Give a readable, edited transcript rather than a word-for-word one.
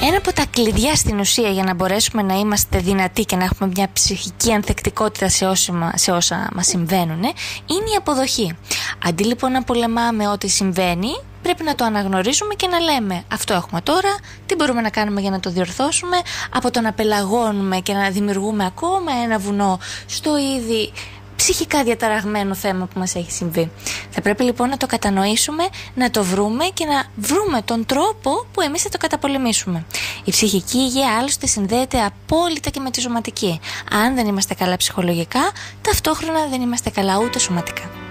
Ένα από τα κλειδιά στην ουσία για να μπορέσουμε να είμαστε δυνατοί και να έχουμε μια ψυχική ανθεκτικότητα σε όσα μας συμβαίνουν είναι η αποδοχή. Αντί λοιπόν να πολεμάμε ό,τι συμβαίνει, πρέπει να το αναγνωρίσουμε και να λέμε αυτό έχουμε τώρα, τι μπορούμε να κάνουμε για να το διορθώσουμε, από το να πελαγώνουμε και να δημιουργούμε ακόμα ένα βουνό στο ήδη ψυχικά διαταραγμένο θέμα που μας έχει συμβεί. Θα πρέπει λοιπόν να το κατανοήσουμε, να το βρούμε και να βρούμε τον τρόπο που εμείς θα το καταπολεμήσουμε. Η ψυχική υγεία άλλωστε συνδέεται απόλυτα και με τη σωματική. Αν δεν είμαστε καλά ψυχολογικά, ταυτόχρονα δεν είμαστε καλά ούτε σωματικά.